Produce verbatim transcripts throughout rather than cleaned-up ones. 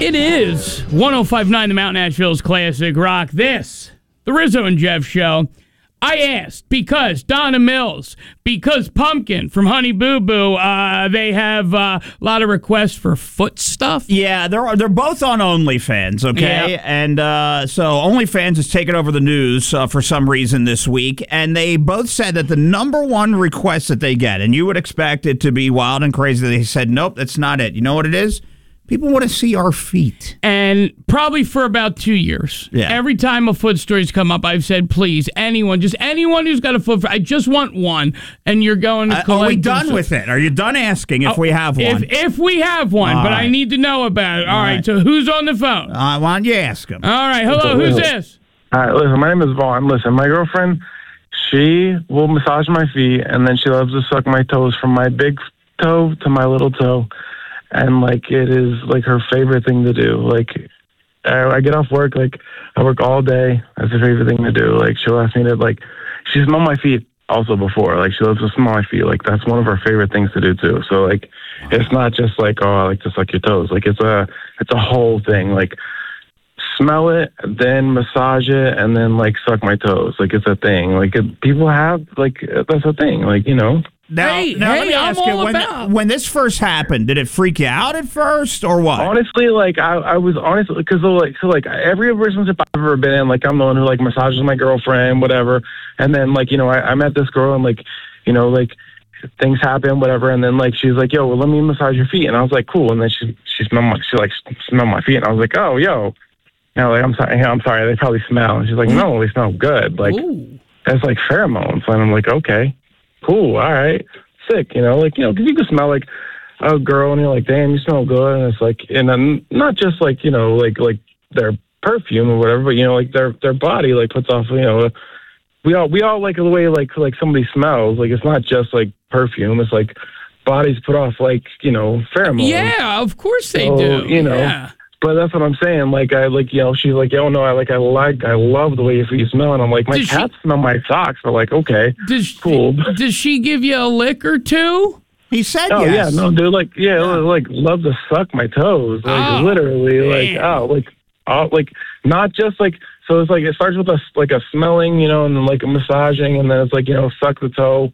It is one oh five point nine The Mountain, Nashville's classic rock. This, the Rizzo and Jeff Show. I asked because Donna Mills, because Pumpkin from Honey Boo Boo, uh, they have uh, a lot of requests for foot stuff. Yeah, they're they're both on OnlyFans, okay? Yeah. And uh, so OnlyFans has taken over the news uh, for some reason this week, and they both said that the number one request that they get, and you would expect it to be wild and crazy, they said, nope, that's not it. You know what it is? People want to see our feet. And probably for about two years. Yeah. Every time a foot story's come up, I've said, please, anyone, just anyone who's got a foot, I just want one. And you're going to Uh, collect are we them. done with it? Are you done asking if Oh, we have one? If, if we have one, All but right. I need to know about it. All, All right. right. so who's on the phone? Uh, why don't you ask them? All right, hello, who's this? All right, listen, my name is Vaughn. Listen, my girlfriend, she will massage my feet, and then she loves to suck my toes from my big toe to my little toe. And, like, it is, like, her favorite thing to do. Like, I, I get off work, like, I work all day. That's her favorite thing to do. Like, she'll ask me to, like, she smelled my feet also before. Like, she loves to smell my feet. Like, that's one of her favorite things to do, too. So, like, it's not just, like, oh, I like to suck your toes. Like, it's a, it's a whole thing. Like, smell it, then massage it, and then, like, suck my toes. Like, it's a thing. Like, it, people have, like, that's a thing. Like, you know. Now, Hey, now let hey, me I'm ask all you, when, about- when this first happened, did it freak you out at first, or what? Honestly, like I, I was honestly because like so like every relationship I've ever been in, like I'm the one who like massages my girlfriend, whatever. And then like you know I, I met this girl and like you know like things happen, whatever. And then like she's like, yo, well, let me massage your feet, and I was like, cool. And then she she smelled my she like smelled my feet, and I was like, oh, yo, you know, like I'm sorry, I'm sorry, they probably smell. And she's like, no, they smell good, like Ooh. it's like pheromones. And I'm like, okay, cool, all right. Sick, you know, like, you know, because you can smell like a girl and you're like, damn, you smell good. And it's like, and then not just like, you know, like, like their perfume or whatever, but, you know, like their, their body like puts off, you know, we all, we all like the way like, like somebody smells. Like, it's not just like perfume. It's like bodies put off like, you know, pheromones. Yeah, of course they So, do. you know, Yeah. But that's what I'm saying. Like, I like, you know, she's like, oh, no, I like, I like, I love the way your feet smell. And I'm like, my Does she- cats smell my socks. They're like, okay, Does she, cool. Does she give you a lick or two? He said Oh yes. yeah, no, dude, like yeah, like love to suck my toes, like Oh, literally, like damn. oh, like oh, like not just like so. It's like it starts with a like a smelling, you know, and then like a massaging, and then it's like you know, suck the toe,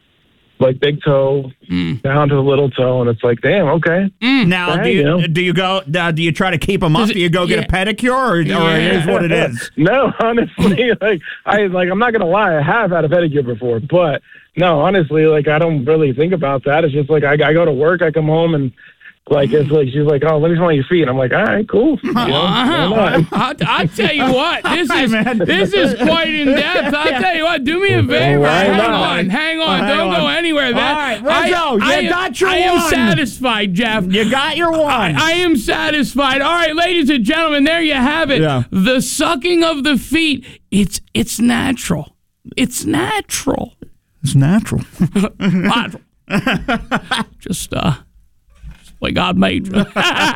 like big toe Mm. down to the little toe, and it's like damn, okay. Now, do Hey, you, you know. do you go? Uh, do you try to keep them up? Does it- do you go get yeah. a pedicure, or, or Yeah. it is what it is? No, honestly, like I like I'm not gonna lie, I have had a pedicure before, but no, honestly, like I don't really think about that. It's just like I, I go to work, I come home, and like it's like she's like, oh, let me smell your feet. And I'm like, all right, cool. You know, why not? I'll, I'll tell you what, this Hey, is man. this is quite in depth. I'll tell you what, do me a favor. Why Hang not? on, hang on, Hang don't go on. anywhere. That, All right, Rizzo, I, you I am- got your I am one. satisfied, Jeff. You got your one. I, I am satisfied. All right, ladies and gentlemen, there you have it. Yeah. The sucking of the feet. It's it's natural. It's natural. It's natural. Natural. Just uh, just the way God made you.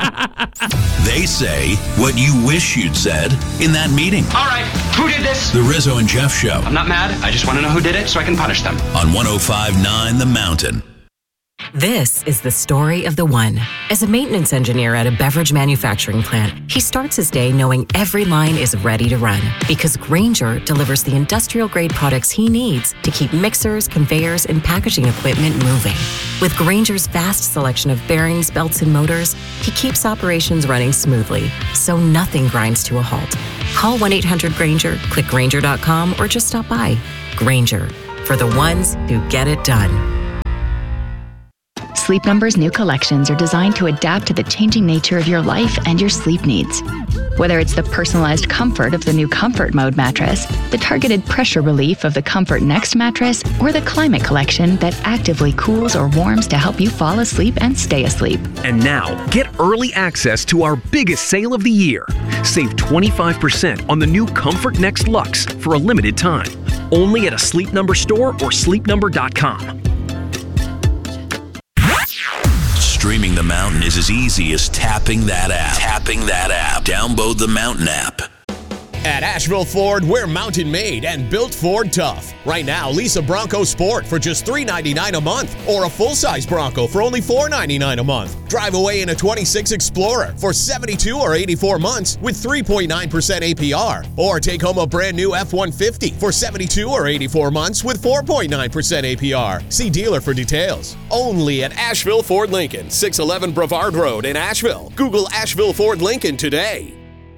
They say what you wish you'd said in that meeting. All right, who did this? The Rizzo and Jeff Show I'm not mad. I just want to know who did it so I can punish them. on one oh five point nine The Mountain. This is the story of the one. As a maintenance engineer at a beverage manufacturing plant, he starts his day knowing every line is ready to run because Grainger delivers the industrial-grade products he needs to keep mixers, conveyors, and packaging equipment moving. With Grainger's vast selection of bearings, belts, and motors, he keeps operations running smoothly, so nothing grinds to a halt. Call one eight hundred Grainger, click Grainger dot com, or just stop by. Grainger, for the ones who get it done. Sleep Number's new collections are designed to adapt to the changing nature of your life and your sleep needs. Whether it's the personalized comfort of the new Comfort Mode mattress, the targeted pressure relief of the Comfort Next mattress, or the Climate Collection that actively cools or warms to help you fall asleep and stay asleep. And now, get early access to our biggest sale of the year. Save twenty-five percent on the new Comfort Next Luxe for a limited time. Only at a Sleep Number store or sleep number dot com. Streaming the mountain is as easy as tapping that app. Tapping that app. Download the Mountain app. At Asheville Ford, we're mountain made and built Ford tough. Right now, lease a Bronco Sport for just three hundred ninety-nine dollars a month or a full-size Bronco for only four hundred ninety-nine dollars a month. Drive away in a twenty-six Explorer for seventy-two or eighty-four months with three point nine percent A P R. Or take home a brand new F one fifty for seventy-two or eighty-four months with four point nine percent A P R. See dealer for details. Only at Asheville Ford Lincoln, six eleven Brevard Road in Asheville. Google Asheville Ford Lincoln today.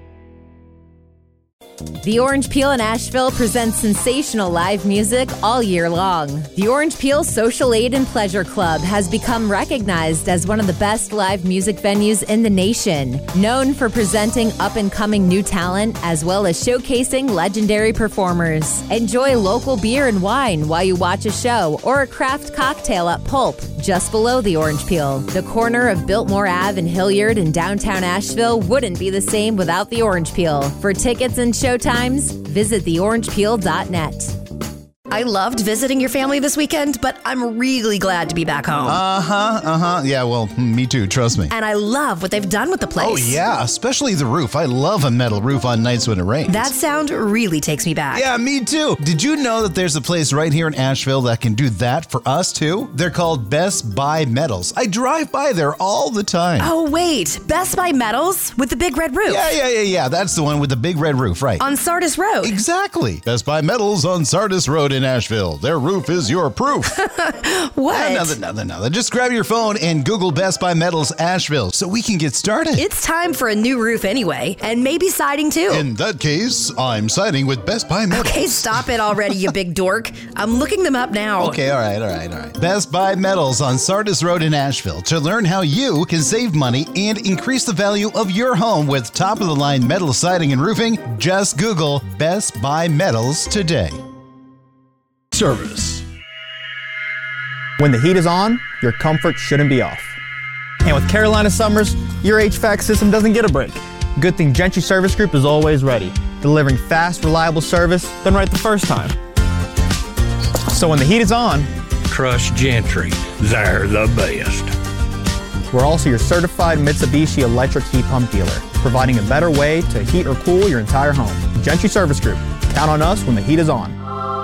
The Orange Peel in Asheville presents sensational live music all year long. The Orange Peel Social Aid and Pleasure Club has become recognized as one of the best live music venues in the nation, known for presenting up-and-coming new talent as well as showcasing legendary performers. Enjoy local beer and wine while you watch a show or a craft cocktail at Pulp, just below the Orange Peel. The corner of Biltmore Avenue and Hilliard in downtown Asheville wouldn't be the same without the Orange Peel. For tickets and showtimes, visit the orange peel dot net. I loved visiting your family this weekend, but I'm really glad to be back home. Uh-huh, uh-huh. Yeah, well, me too, trust me. And I love what they've done with the place. Oh, yeah, especially the roof. I love a metal roof on nights when it rains. That sound really takes me back. Yeah, me too. Did you know that there's a place right here in Asheville that can do that for us, too? They're called Best Buy Metals. I drive by there all the time. Oh, wait. Best Buy Metals with the big red roof? Yeah, yeah, yeah, yeah. That's the one with the big red roof, right. On Sardis Road? Exactly. Best Buy Metals on Sardis Road in Asheville. Their roof is your proof. What? Another, another, another. Just grab your phone and Google Best Buy Metals Asheville so we can get started. It's time for a new roof anyway, and maybe siding too. In that case, I'm siding with Best Buy Metals. Okay, stop it already, you big dork. I'm looking them up now. Okay, all right, all right, all right. Best Buy Metals on Sardis Road in Asheville. To learn how you can save money and increase the value of your home with top-of-the-line metal siding and roofing, just Google Best Buy Metals today. Service. When the heat is on, your comfort shouldn't be off. And with Carolina Summers, your H V A C system doesn't get a break. Good thing Gentry Service Group is always ready, delivering fast, reliable service done right the first time. So when the heat is on, trust Gentry. They're the best. We're also your certified Mitsubishi electric heat pump dealer, providing a better way to heat or cool your entire home. Gentry Service Group. Count on us when the heat is on.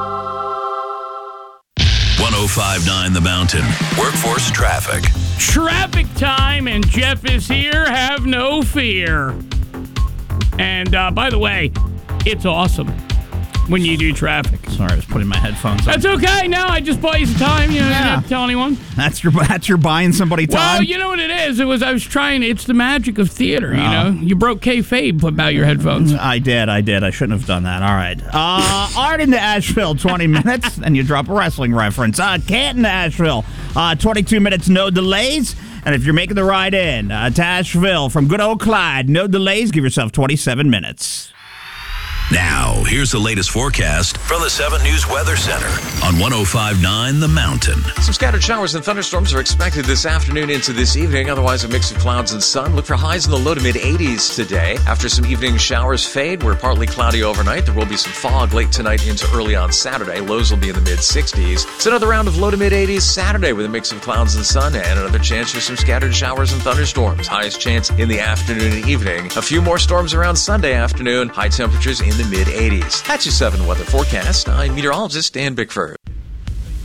one oh five point nine The Mountain. Workforce traffic. Traffic time, and Jeff is here. Have no fear. And uh, by the way, it's awesome when you do traffic. Sorry, I was putting my headphones on. That's okay. No, I just bought you some time. You know, Yeah. you don't have to tell anyone. That's your that's your buying somebody time. Well, you know what it is? It was I was trying. It's the magic of theater. You Oh. know, you broke kayfabe about your headphones. I did, I did. I shouldn't have done that. All right. Uh, Arden to Asheville, twenty minutes, and you drop a wrestling reference. Uh, Canton to Asheville, uh, twenty-two minutes, no delays. And if you're making the ride in uh, to Asheville from good old Clyde, no delays, give yourself twenty-seven minutes. Now, here's the latest forecast from the seven News Weather Center on one oh five point nine The Mountain. Some scattered showers and thunderstorms are expected this afternoon into this evening. Otherwise, a mix of clouds and sun. Look for highs in the low to mid eighties today. After some evening showers fade, we're partly cloudy overnight. There will be some fog late tonight into early on Saturday. Lows will be in the mid sixties. It's another round of low to mid eighties Saturday with a mix of clouds and sun and another chance for some scattered showers and thunderstorms. Highest chance in the afternoon and evening. A few more storms around Sunday afternoon. High temperatures in the mid eighties. That's your seven weather forecast. I'm meteorologist Dan Bickford.